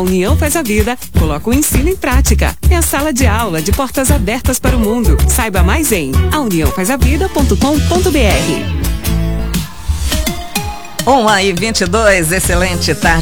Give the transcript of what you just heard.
A União Faz a Vida coloca o ensino em prática. É a sala de aula de portas abertas para o mundo. Saiba mais em auniãofazavida.com.br. 1h22, excelente tarde.